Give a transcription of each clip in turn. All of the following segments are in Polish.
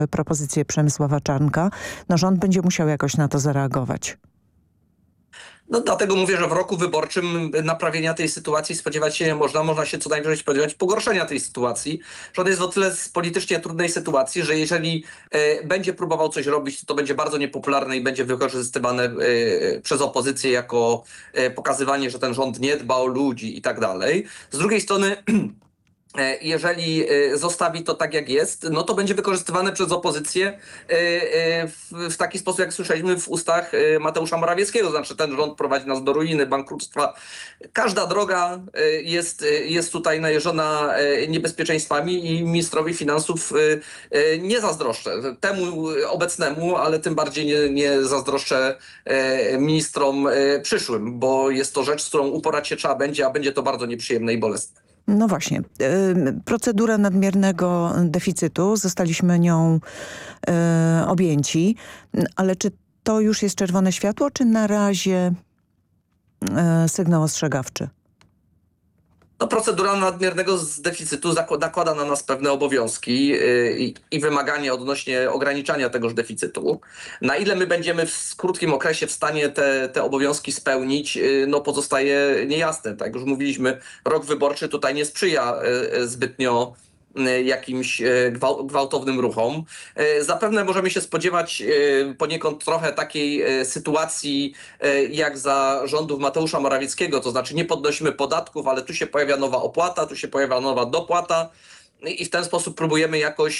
propozycję Przemysława Czarnka. No rząd będzie musiał jakoś na to zareagować. No dlatego mówię, że w roku wyborczym naprawienia tej sytuacji spodziewać się nie można. Można się co najwyżej spodziewać pogorszenia tej sytuacji. Rząd jest o tyle z politycznie trudnej sytuacji, że jeżeli będzie próbował coś robić, to będzie bardzo niepopularne i będzie wykorzystywane przez opozycję jako pokazywanie, że ten rząd nie dba o ludzi i tak dalej. Z drugiej strony jeżeli zostawi to tak jak jest, no to będzie wykorzystywane przez opozycję w taki sposób, jak słyszeliśmy w ustach Mateusza Morawieckiego. Znaczy ten rząd prowadzi nas do ruiny, bankructwa. Każda droga jest tutaj najeżona niebezpieczeństwami i ministrowi finansów nie zazdroszczę. Temu obecnemu, ale tym bardziej nie zazdroszczę ministrom przyszłym, bo jest to rzecz, z którą uporać się trzeba będzie, a będzie to bardzo nieprzyjemne i bolesne. No właśnie. Procedura nadmiernego deficytu, zostaliśmy nią objęci, ale czy to już jest czerwone światło, czy na razie sygnał ostrzegawczy? No, procedura nadmiernego deficytu nakłada na nas pewne obowiązki i wymagania odnośnie ograniczania tegoż deficytu. Na ile my będziemy w krótkim okresie w stanie te obowiązki spełnić, no pozostaje niejasne. Tak jak już mówiliśmy, rok wyborczy tutaj nie sprzyja zbytnio jakimś gwałtownym ruchom. Zapewne możemy się spodziewać poniekąd trochę takiej sytuacji jak za rządów Mateusza Morawieckiego, to znaczy nie podnosimy podatków, ale tu się pojawia nowa opłata, tu się pojawia nowa dopłata i w ten sposób próbujemy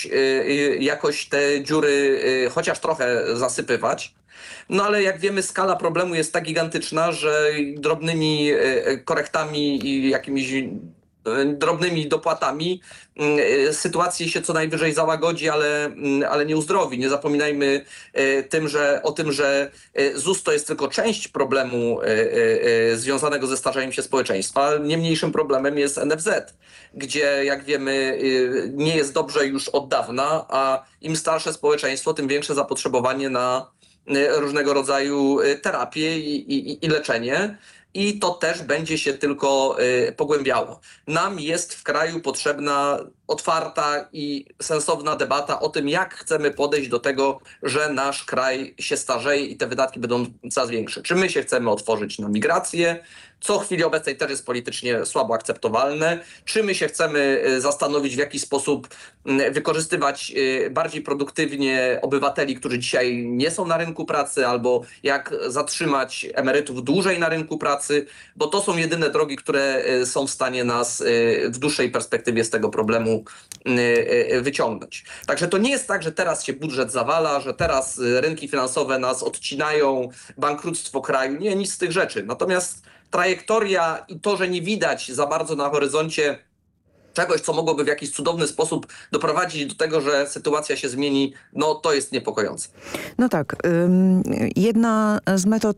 jakoś te dziury chociaż trochę zasypywać. No ale jak wiemy, skala problemu jest tak gigantyczna, że drobnymi korektami i jakimiś drobnymi dopłatami sytuację się co najwyżej załagodzi, ale nie uzdrowi. Nie zapominajmy o tym, że ZUS to jest tylko część problemu związanego ze starzeniem się społeczeństwa. Nie mniejszym problemem jest NFZ, gdzie jak wiemy nie jest dobrze już od dawna, a im starsze społeczeństwo, tym większe zapotrzebowanie na różnego rodzaju terapię i leczenie. I to też będzie się tylko pogłębiało. Nam jest w kraju potrzebna otwarta i sensowna debata o tym, jak chcemy podejść do tego, że nasz kraj się starzeje i te wydatki będą coraz większe. Czy my się chcemy otworzyć na migrację, co w chwili obecnej też jest politycznie słabo akceptowalne, czy my się chcemy zastanowić, w jaki sposób wykorzystywać bardziej produktywnie obywateli, którzy dzisiaj nie są na rynku pracy, albo jak zatrzymać emerytów dłużej na rynku pracy, bo to są jedyne drogi, które są w stanie nas w dłuższej perspektywie z tego problemu wyciągnąć. Także to nie jest tak, że teraz się budżet zawala, że teraz rynki finansowe nas odcinają, bankructwo kraju. Nie, nic z tych rzeczy. Natomiast trajektoria i to, że nie widać za bardzo na horyzoncie czegoś, co mogłoby w jakiś cudowny sposób doprowadzić do tego, że sytuacja się zmieni, no to jest niepokojące. No tak. Jedna z metod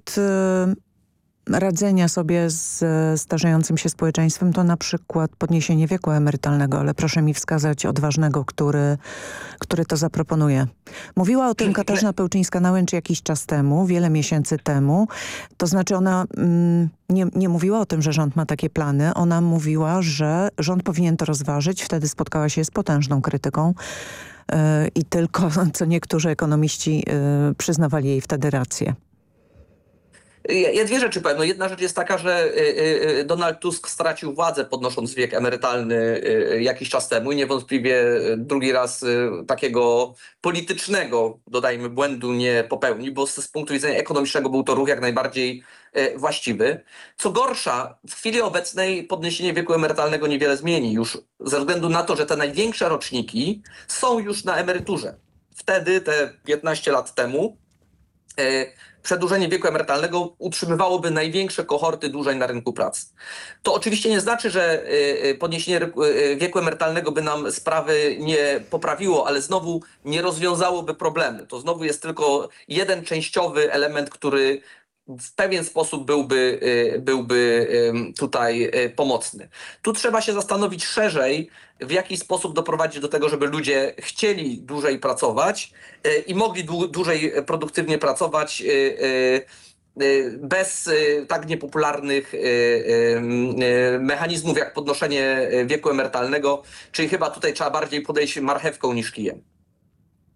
radzenia sobie z starzejącym się społeczeństwem to na przykład podniesienie wieku emerytalnego, ale proszę mi wskazać odważnego, który to zaproponuje. Mówiła o tym Katarzyna Pełczyńska-Nałęcz jakiś czas temu, wiele miesięcy temu. To znaczy ona nie mówiła o tym, że rząd ma takie plany. Ona mówiła, że rząd powinien to rozważyć. Wtedy spotkała się z potężną krytyką i tylko co niektórzy ekonomiści przyznawali jej wtedy rację. Ja dwie rzeczy powiem. No jedna rzecz jest taka, że Donald Tusk stracił władzę, podnosząc wiek emerytalny jakiś czas temu i niewątpliwie drugi raz takiego politycznego, dodajmy, błędu nie popełnił, bo z punktu widzenia ekonomicznego był to ruch jak najbardziej właściwy. Co gorsza, w chwili obecnej podniesienie wieku emerytalnego niewiele zmieni już ze względu na to, że te największe roczniki są już na emeryturze. Wtedy, te 15 lat temu, przedłużenie wieku emerytalnego utrzymywałoby największe kohorty dłużej na rynku pracy. To oczywiście nie znaczy, że podniesienie wieku emerytalnego by nam sprawy nie poprawiło, ale znowu nie rozwiązałoby problemu. To znowu jest tylko jeden częściowy element, który w pewien sposób byłby tutaj pomocny. Tu trzeba się zastanowić szerzej, w jaki sposób doprowadzić do tego, żeby ludzie chcieli dłużej pracować i mogli dłużej produktywnie pracować bez tak niepopularnych mechanizmów jak podnoszenie wieku emerytalnego, czyli chyba tutaj trzeba bardziej podejść marchewką niż kijem.